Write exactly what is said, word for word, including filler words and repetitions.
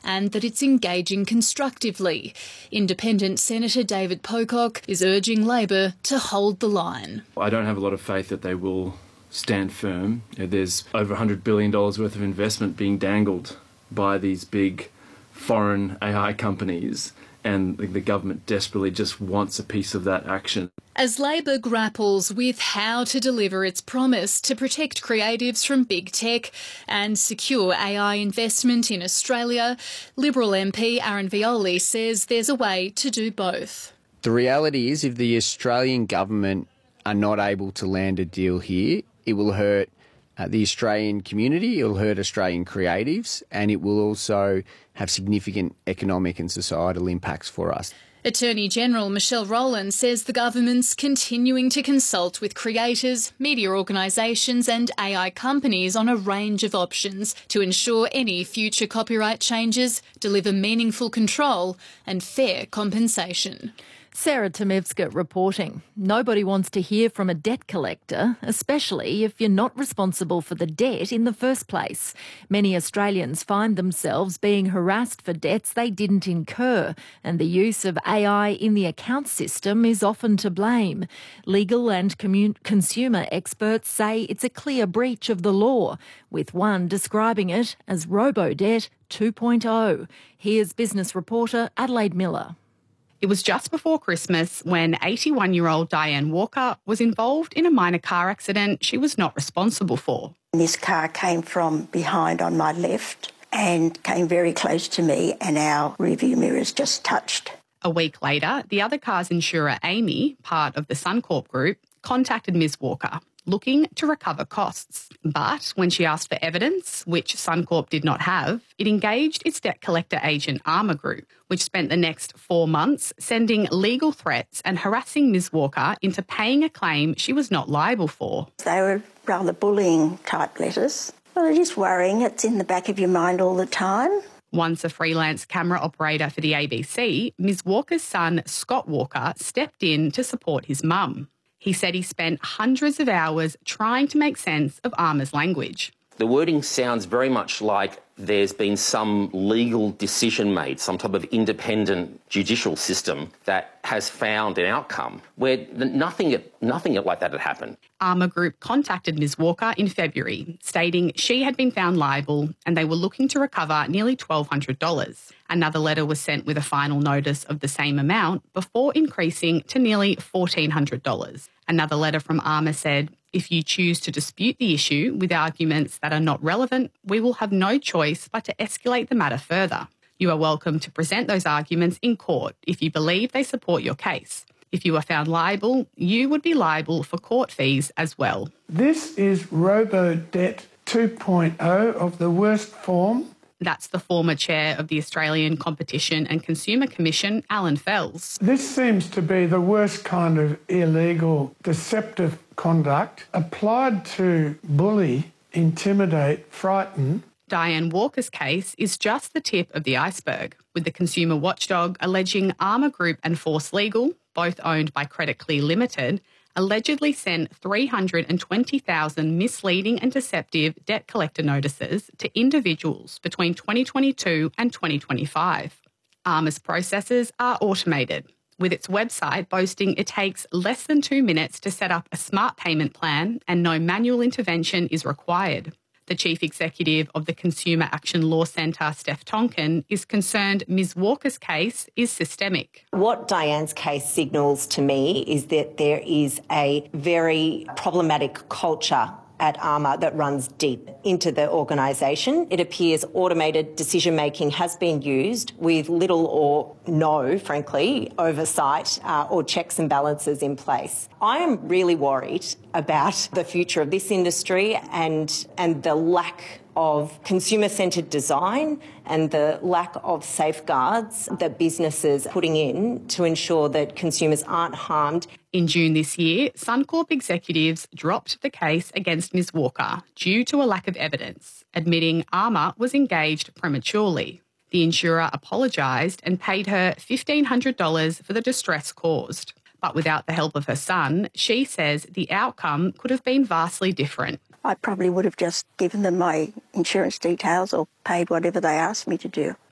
and that it's engaging constructively. Independent Senator David Pocock is urging Labor to hold the line. I don't have a lot of faith that they will stand firm. There's over one hundred billion dollars worth of investment being dangled by these big foreign A I companies, and the government desperately just wants a piece of that action. As Labor grapples with how to deliver its promise to protect creatives from big tech and secure A I investment in Australia, Liberal M P Aaron Violi says there's a way to do both. The reality is, if the Australian government are not able to land a deal here, it will hurt Uh, the Australian community, it will hurt Australian creatives, and it will also have significant economic and societal impacts for us. Attorney General Michelle Rowland says the government's continuing to consult with creators, media organisations and A I companies on a range of options to ensure any future copyright changes deliver meaningful control and fair compensation. Sarah Tomevska reporting. Nobody wants to hear from a debt collector, especially if you're not responsible for the debt in the first place. Many Australians find themselves being harassed for debts they didn't incur, and the use of A I in the account system is often to blame. Legal and commun- consumer experts say it's a clear breach of the law, with one describing it as robo-debt two point oh. Here's business reporter Adelaide Miller. It was just before Christmas when eighty-one-year-old Diane Walker was involved in a minor car accident she was not responsible for. This car came from behind on my left and came very close to me, and our rearview mirrors just touched. A week later, the other car's insurer, Amy, part of the Suncorp Group, contacted Miz Walker, looking to recover costs. But when she asked for evidence, which Suncorp did not have, it engaged its debt collector agent Armour Group, which spent the next four months sending legal threats and harassing Miz Walker into paying a claim she was not liable for. They were rather bullying type letters. Well, it is worrying. It's in the back of your mind all the time. Once a freelance camera operator for the A B C, Miz Walker's son, Scott Walker, stepped in to support his mum. He said he spent hundreds of hours trying to make sense of Armour's language. The wording sounds very much like there's been some legal decision made, some type of independent judicial system that has found an outcome where nothing, nothing like that had happened. Armour Group contacted Miz Walker in February, stating she had been found liable and they were looking to recover nearly twelve hundred dollars. Another letter was sent with a final notice of the same amount before increasing to nearly fourteen hundred dollars. Another letter from Armour said, if you choose to dispute the issue with arguments that are not relevant, we will have no choice but to escalate the matter further. You are welcome to present those arguments in court if you believe they support your case. If you are found liable, you would be liable for court fees as well. This is robo-debt two point oh of the worst form. That's the former chair of the Australian Competition and Consumer Commission, Alan Fells. This seems to be the worst kind of illegal, deceptive conduct applied to bully, intimidate, frighten. Diane Walker's case is just the tip of the iceberg, with the consumer watchdog alleging Armour Group and Force Legal, both owned by Credit Clear Limited, allegedly sent three hundred twenty thousand misleading and deceptive debt collector notices to individuals between twenty twenty-two and twenty twenty-five. Armour's processes are automated, with its website boasting it takes less than two minutes to set up a smart payment plan and no manual intervention is required. The Chief Executive of the Consumer Action Law Centre, Steph Tonkin, is concerned Miz Walker's case is systemic. What Diane's case signals to me is that there is a very problematic culture at Armour that runs deep into the organisation. It appears automated decision-making has been used with little or no, frankly, oversight uh, or checks and balances in place. I am really worried about the future of this industry and, and the lack of consumer-centred design and the lack of safeguards that businesses are putting in to ensure that consumers aren't harmed. In June this year, Suncorp executives dropped the case against Miz Walker due to a lack of evidence, admitting Armour was engaged prematurely. The insurer apologised and paid her fifteen hundred dollars for the distress caused. But without the help of her son, she says the outcome could have been vastly different. I probably would have just given them my insurance details or paid whatever they asked me to do.